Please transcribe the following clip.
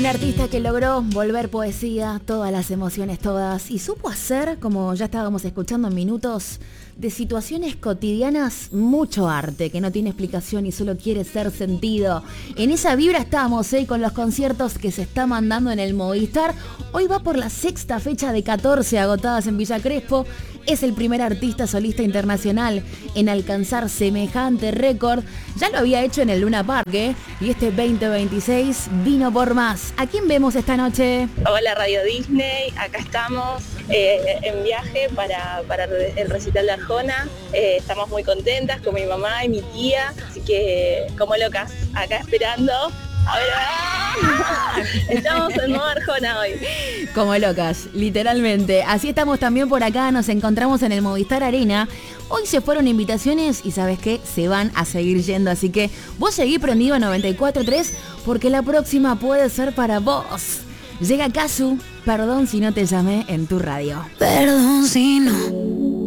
Un artista que logró volver poesía, todas las emociones todas, y supo hacer, como ya estábamos escuchando en minutos, de situaciones cotidianas mucho arte, que no tiene explicación y solo quiere ser sentido. En esa vibra estamos, con los conciertos que se está mandando en el Movistar. Hoy va por la sexta fecha de 14 agotadas en Villa Crespo. Es el primer artista solista internacional en alcanzar semejante récord. Ya lo había hecho en el Luna Park, y este 2026 vino por más. ¿A quién vemos esta noche? Hola Radio Disney, acá estamos en viaje para el recital de Arjona. Estamos muy contentas con mi mamá y mi tía, así que como locas, acá esperando. A ver, estamos en modo Arjona hoy. Como locas, literalmente. Así estamos también por acá, nos encontramos en el Movistar Arena. Hoy se fueron invitaciones y ¿sabes qué? Se van a seguir yendo, así que vos seguí prendido a 94.3 porque la próxima puede ser para vos. Llega Casu, perdón si no te llamé en tu radio. Perdón si no